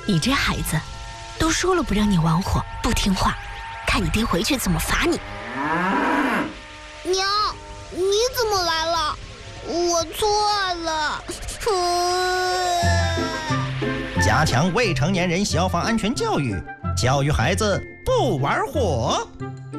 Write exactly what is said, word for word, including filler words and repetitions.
你这孩子，都说了不让你玩火，不听话，看你爹回去怎么罚你。 娘，你怎么来了？我错了。 加强未成年人消防安全教育，教育孩子不玩火。